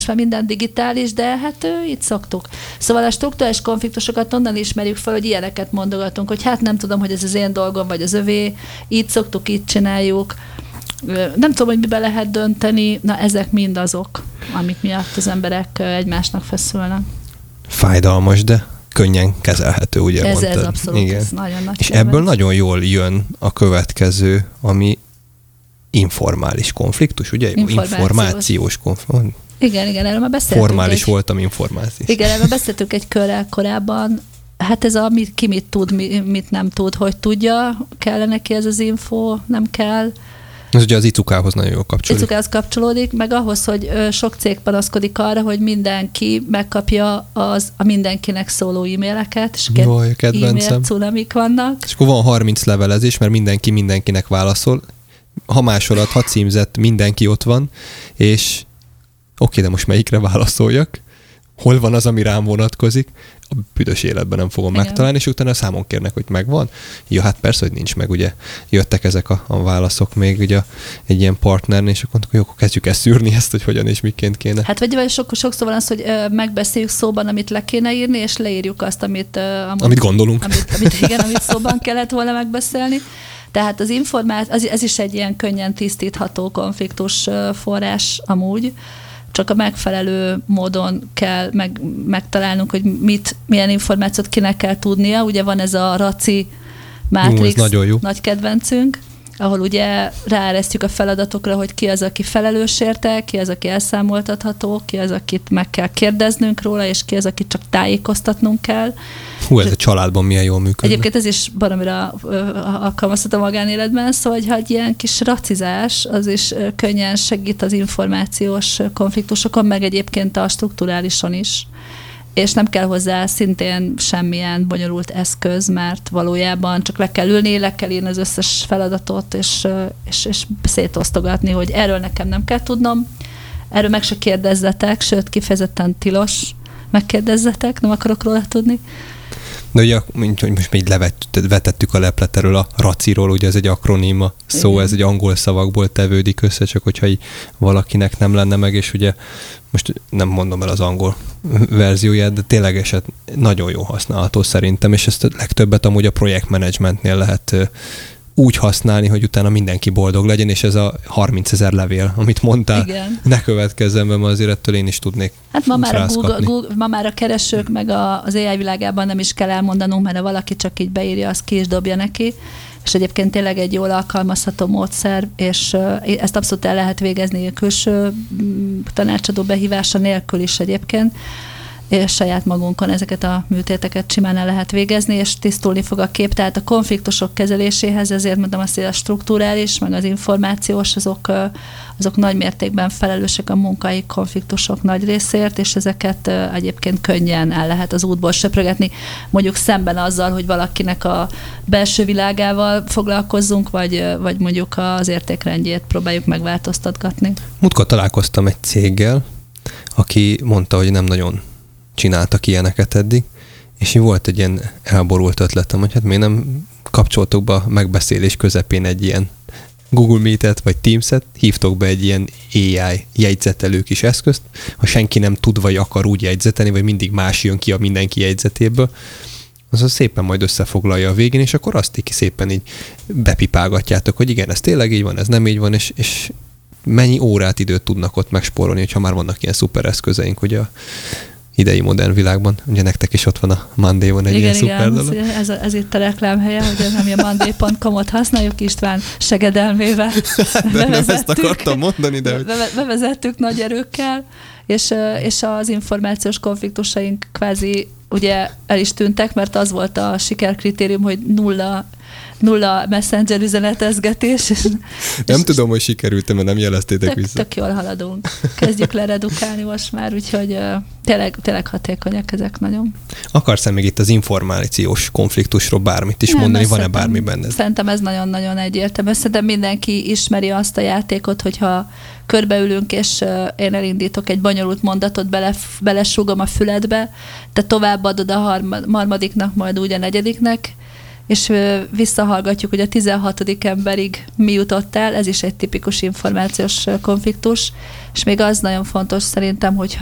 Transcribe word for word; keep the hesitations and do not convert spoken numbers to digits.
már minden digitális, de hát ő, itt szoktuk. Szóval a struktúrális konfliktusokat onnan ismerjük fel, hogy ilyeneket mondogatunk, hogy hát nem tudom, hogy ez az én dolgom, vagy az övé, így szoktuk, így csináljuk. Nem tudom, hogy mibe lehet dönteni, na ezek mind azok, amik miatt az emberek egymásnak feszülnek. Fájdalmas, de könnyen kezelhető, ugye ez, mondtad. Ez abszolút, igen. Ez nagyon nagy És kedvenc. ebből nagyon jól jön a következő, ami informális konfliktus, ugye? Információs, Információs konfliktus. Igen, igen, erről már beszéltünk. Formális egy... voltam, információs. Igen, erről beszéltünk egy körrel korábban. Hát ez a, mit, ki mit tud, mit nem tud, hogy tudja, kell neki ez az info, nem kell. Ez ugye az icukához nagyon jól kapcsolódik. Icukához kapcsolódik, meg ahhoz, hogy sok cég panaszkodik arra, hogy mindenki megkapja az, a mindenkinek szóló e-maileket, és Jaj, kedvencem. e-mail cunamik vannak. És akkor van harminc levelezés, mert mindenki mindenkinek válaszol. Ha másolat, ha címzett, mindenki ott van, és oké, de most melyikre válaszoljak? Hol van az, ami rám vonatkozik? A büdös életben nem fogom Igen. megtalálni, és utána számon kérnek, hogy megvan. Ja, hát persze, hogy nincs meg, ugye. Jöttek ezek a, a válaszok még ugye egy ilyen partnernél, és akkor mondtuk, hogy jó, akkor kezdjük el szűrni ezt, hogy hogyan és miként kéne. Hát vagy, vagy sok, sokszor van az, hogy ö, megbeszéljük szóban, amit le kéne írni, és leírjuk azt, amit... Ö, amúgy, amit gondolunk. Amit, amit, igen, amit szóban kellett volna megbeszélni. Tehát az információ, az, ez is egy ilyen könnyen tisztítható konfliktus forrás amúgy, csak a megfelelő módon kell meg, megtalálnunk, hogy mit, milyen információt kinek kell tudnia. Ugye van ez a raci mátrix, jó, nagy kedvencünk, ahol ugye ráeresztjük a feladatokra, hogy ki az, aki felelős érte, ki az, aki elszámoltatható, ki az, akit meg kell kérdeznünk róla, és ki az, akit csak tájékoztatnunk kell. Hú, ez a családban milyen jól működik. Egyébként ez is baromira alkalmazható a magánéletben, szóval ha egy ilyen kis racizás, az is könnyen segít az információs konfliktusokon, meg egyébként a strukturálison is. És nem kell hozzá szintén semmilyen bonyolult eszköz, mert valójában csak le kell ülni, le kell írni az összes feladatot, és, és, és szétosztogatni, hogy erről nekem nem kell tudnom, erről meg se kérdezzetek, sőt, kifejezetten tilos megkérdezzetek, nem akarok róla tudni. De ugye, mint hogy most még levetettük a leplet erről a raciról, ugye ez egy akroníma szó, Igen. ez egy angol szavakból tevődik össze, csak hogyha valakinek nem lenne meg, és ugye most nem mondom el az angol verzióját, de tényleg eset nagyon jó használható szerintem, és ezt a legtöbbet amúgy a projektmenedzsmentnél lehet úgy használni, hogy utána mindenki boldog legyen, és ez a harmincezer levél, amit mondtál, Igen. ne következzem be, mert azért ettől én is tudnék Hát ma már, a Google, Google, ma már a keresők, meg a, az á i világában nem is kell elmondanunk, mert ha valaki csak így beírja, azt ki is dobja neki, és egyébként tényleg egy jól alkalmazható módszer, és ezt abszolút el lehet végezni a külső tanácsadó behívása nélkül is egyébként, és saját magunkon ezeket a műtéteket simán el lehet végezni, és tisztulni fog a kép. Tehát a konfliktusok kezeléséhez, ezért mondom azt, hogy a strukturális, meg az információs, azok, azok nagy mértékben felelősek a munkai konfliktusok nagy részért, és ezeket egyébként könnyen el lehet az útból söprögetni. Mondjuk szemben azzal, hogy valakinek a belső világával foglalkozzunk, vagy, vagy mondjuk az értékrendjét próbáljuk megváltoztatgatni. Múltkor találkoztam egy céggel, aki mondta, hogy nem nagyon csináltak ilyeneket eddig, és így volt egy ilyen elborult ötletem, hogy hát miért nem kapcsoltok be a megbeszélés közepén egy ilyen Google Meet-et vagy Teams-et, hívtok be egy ilyen á i jegyzetelő kis eszközt, ha senki nem tud vagy akar úgy jegyzetelni, vagy mindig más jön ki a mindenki jegyzetéből, az szépen majd összefoglalja a végén, és akkor azt így szépen így bepipálgatjátok, hogy igen, ez tényleg így van, ez nem így van, és, és mennyi órát, időt tudnak ott megspórolni, hogyha már vannak ilyen szuper eszközeink, ugye a idei modern világban. Ugye nektek is ott van a Monday-on egy igen, ilyen igen, szuper dolog. Ez, ez itt a reklámhelye, hogy ami a monday pont com-ot használjuk, István segedelmével de nem ezt akartam mondani, de... Hogy... Bevezettük nagy erőkkel, és, és az információs konfliktusaink kvázi ugye el is tűntek, mert az volt a sikerkritérium, hogy nulla nulla messenger üzenetezgetés. És, nem és tudom, hogy sikerült, mert nem jeleztétek tök, vissza. Tök jól haladunk. Kezdjük leredukálni most már, úgyhogy uh, tényleg, tényleg hatékonyak ezek nagyon. Akarsz-e még itt az információs konfliktusról bármit is nem, mondani? Van-e bármi benned? Szerintem ez nagyon-nagyon egyértelmű. Szerintem mindenki ismeri azt a játékot, hogyha körbeülünk, és uh, én elindítok egy bonyolult mondatot, bele, belesúgom a füledbe, te továbbadod a harmadiknak, majd úgy a negyediknek, és visszahallgatjuk, hogy a tizenhatodik emberig mi jutott el, ez is egy tipikus információs konfliktus, és még az nagyon fontos szerintem, hogy